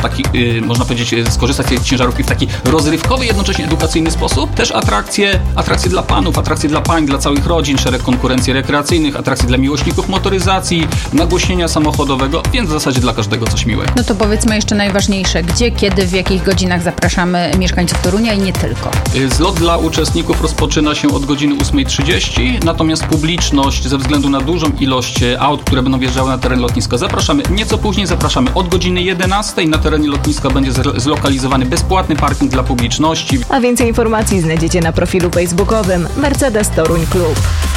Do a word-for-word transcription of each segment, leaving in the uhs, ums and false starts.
taki, yy, można powiedzieć, yy, skorzystać z tej ciężarówki w taki rozrywkowy, jednocześnie edukacyjny sposób. Też atrakcje, atrakcje dla panów, atrakcje dla pań, dla całych rodzin, szereg konkurencji rekreacyjnych, atrakcje dla miłośników motoryzacji, nagłośnienia samochodowego, więc w zasadzie dla każdego coś miłego. No to powiedzmy jeszcze najważniejsze, gdzie, kiedy, w jakich godzinach zapraszamy mieszkańców Torunia i nie tylko. Zlot dla uczestników rozpoczyna się od godziny ósmej trzydzieści, natomiast publiczność ze względu na dużą ilość aut, które będą wjeżdżały na teren lotniska, zapraszamy nieco później, zapraszamy od godziny jedenastej. Na terenie lotniska będzie zlokalizowany bezpłatny parking dla publiczności. A więcej informacji znajdziecie na profilu facebookowym Mercedes Toruń Klub.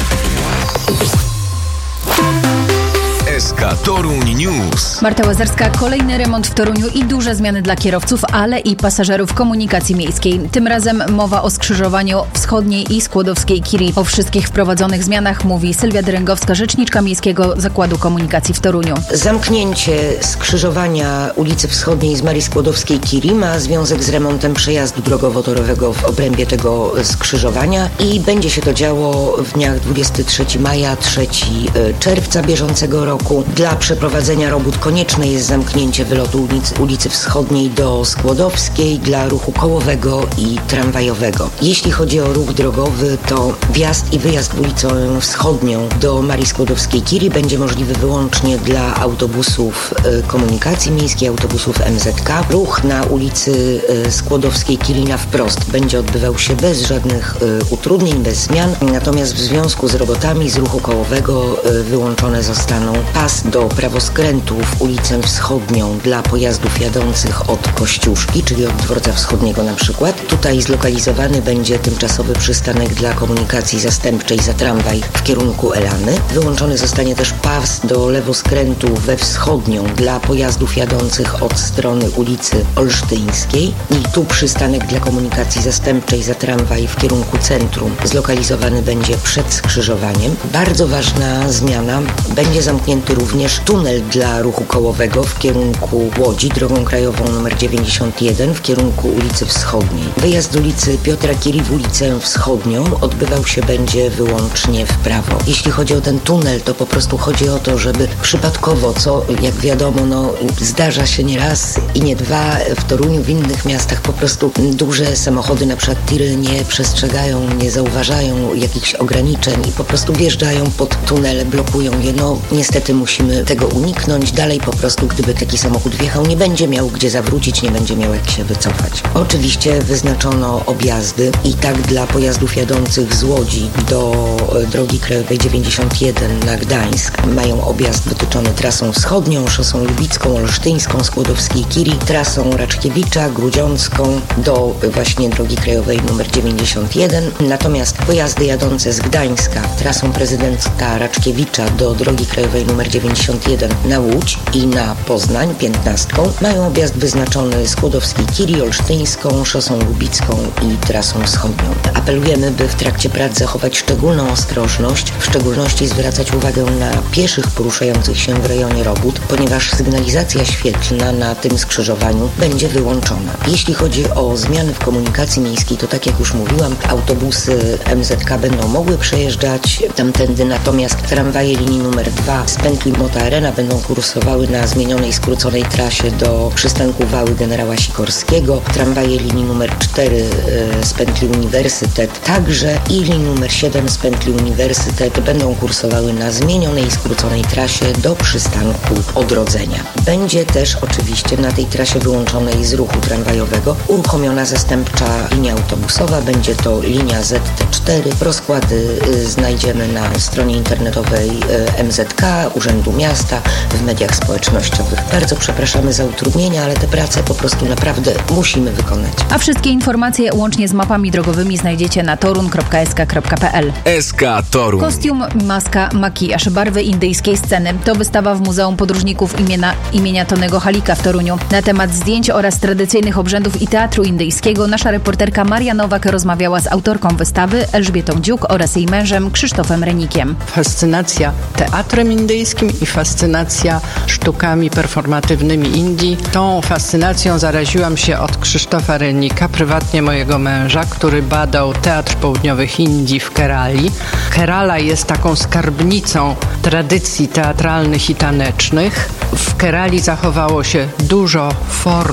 S K Toruń News. Marta Łazarska, kolejny remont w Toruniu i duże zmiany dla kierowców, ale i pasażerów komunikacji miejskiej. Tym razem mowa o skrzyżowaniu wschodniej i skłodowskiej Kiri. O wszystkich wprowadzonych zmianach mówi Sylwia Dręgowska, rzeczniczka Miejskiego Zakładu Komunikacji w Toruniu. Zamknięcie skrzyżowania ulicy Wschodniej z Marii Skłodowskiej Kiri ma związek z remontem przejazdu drogowo-torowego w obrębie tego skrzyżowania i będzie się to działo w dniach dwudziestego trzeciego maja, trzeciego czerwca bieżącego roku. Dla przeprowadzenia robót konieczne jest zamknięcie wylotu ulicy, ulicy Wschodniej do Skłodowskiej dla ruchu kołowego i tramwajowego. Jeśli chodzi o ruch drogowy, to wjazd i wyjazd ulicą Wschodnią do Marii Skłodowskiej Kiri będzie możliwy wyłącznie dla autobusów komunikacji miejskiej, autobusów M Z K. Ruch na ulicy Skłodowskiej Kiri na wprost będzie odbywał się bez żadnych utrudnień, bez zmian. Natomiast w związku z robotami z ruchu kołowego wyłączone zostaną pas do prawoskrętów ulicę Wschodnią dla pojazdów jadących od Kościuszki, czyli od dworca wschodniego na przykład. Tutaj zlokalizowany będzie tymczasowy przystanek dla komunikacji zastępczej za tramwaj w kierunku Elany. Wyłączony zostanie też pas do lewoskrętu we Wschodnią dla pojazdów jadących od strony ulicy Olsztyńskiej i tu przystanek dla komunikacji zastępczej za tramwaj w kierunku centrum zlokalizowany będzie przed skrzyżowaniem. Bardzo ważna zmiana, będzie zamknięty również tunel dla ruchu kołowego w kierunku Łodzi, drogą krajową nr dziewięćdziesiąt jeden w kierunku ulicy Wschodniej. Wyjazd z ulicy Piotra Kiri w ulicę Wschodnią odbywał się będzie wyłącznie w prawo. Jeśli chodzi o ten tunel, to po prostu chodzi o to, żeby przypadkowo, co jak wiadomo, no, zdarza się nie raz i nie dwa w Toruniu, w innych miastach, po prostu duże samochody, na przykład tiry, nie przestrzegają, nie zauważają jakichś ograniczeń i po prostu wjeżdżają pod tunele, blokują je. No niestety musimy tego uniknąć. Dalej po prostu, gdyby taki samochód wjechał, nie będzie miał gdzie zawrócić, nie będzie miał jak się wycofać. Oczywiście wyznaczono objazdy i tak dla pojazdów jadących z Łodzi do drogi krajowej dziewięćdziesiąt jeden na Gdańsk mają objazd wytyczony trasą wschodnią, szosą lubicką, olsztyńską, Skłodowskiej Kiri, trasą Raczkiewicza, Grudziącką do właśnie drogi krajowej nr dziewięćdziesiąt jeden. Natomiast pojazdy jadące z Gdańska trasą prezydenta Raczkiewicza do drogi krajowej nr dziewięćdziesiąt jeden na Łódź i na Poznań piętnastką mają objazd wyznaczony Skłodowskiej Kiri, olsztyńską, szosą lubicką i trasą wschodnią. Apelujemy, by w trakcie prac zachować szczególną ostrożność, w szczególności zwracać uwagę na pieszych poruszających się w rejonie robót, ponieważ sygnalizacja świetlna na tym skrzyżowaniu będzie wyłączona. Jeśli chodzi o zmiany w komunikacji miejskiej, to tak jak już mówiłam, autobusy M Z K będą mogły przejeżdżać tamtędy, natomiast tramwaje linii numer dwa z pętli Mota Arena będą kursowały na zmienionej, skróconej trasie do przystanku Wały generała Sikorskiego. Tramwaje linii numer cztery z pętli Uniwersytet także i linii numer siedem z pętli Uniwersytet będą kursowały na zmienionej, skróconej trasie do przystanku Odrodzenia. Będzie też oczywiście na tej trasie wyłączonej z ruchu tramwajowego uruchomiona zastępcza linia autobusowa. Będzie to linia Z T cztery. Rozkłady znajdziemy na stronie internetowej M Z K, Urzędu Miasta, w mediach społecznościowych. Bardzo przepraszamy za utrudnienia, ale te prace po prostu naprawdę musimy wykonać. A wszystkie informacje łącznie z mapami drogowymi znajdziecie na torun kropka s k kropka p l. S K Toruń. Kostium, maska, makijaż, barwy indyjskiej sceny. To wystawa w Muzeum Podróżników imienia, imienia Tonego Halika w Toruniu. Na temat zdjęć oraz tradycyjnych obrzędów i teatru indyjskiego nasza reporterka Maria Nowak rozmawiała z autorką wystawy Elżbietą Dziuk oraz jej mężem Krzysztofem Renikiem. Fascynacja teatrem indyjskim i fascynacja sztukami performatywnymi Indii. Tą fascynacją zaraziłam się od Krzysztofa Renika, prywatnie mojego męża, który badał teatr południowych Indii w Kerali. Kerala jest taką skarbnicą tradycji teatralnych i tanecznych. W Kerali zachowało się dużo form